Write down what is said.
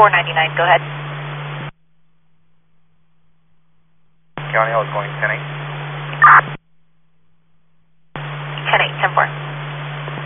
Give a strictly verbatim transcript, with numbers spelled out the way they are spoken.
four ninety-nine, go ahead. County Hall is going ten eight. ten eight, ten four.